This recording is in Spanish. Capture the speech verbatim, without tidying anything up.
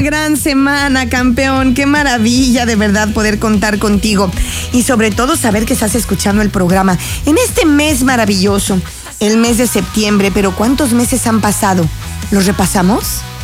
gran semana, campeón. Qué maravilla de verdad poder contar contigo. Y sobre todo saber que estás escuchando el programa en este mes maravilloso, el mes de septiembre. Pero ¿cuántos meses han pasado? ¿Los repasamos?